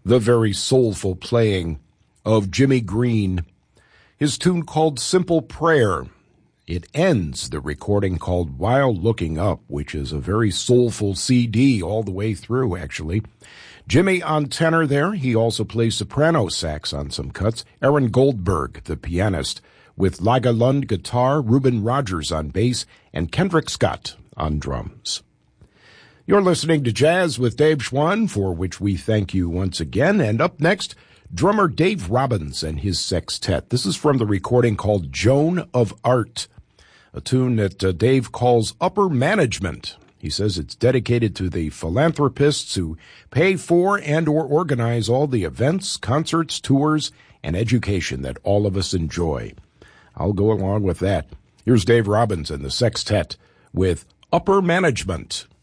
the very soulful playing of Jimmy Green, his tune called Simple Prayer. It ends the recording called While Looking Up, which is a very soulful CD all the way through, actually. Jimmy on tenor there. He also plays soprano sax on some cuts. Aaron Goldberg, the pianist, with Laga Lund guitar, Reuben Rogers on bass, and Kendrick Scott on drums. You're listening to Jazz with Dave Schwann, for which we thank you once again. And up next, drummer Dave Robbins and his sextet. This is from the recording called Joan of Art, a tune that Dave calls Upper Management. He says it's dedicated to the philanthropists who pay for and or organize all the events, concerts, tours, and education that all of us enjoy. I'll go along with that. Here's Dave Robbins and the sextet with Upper Management.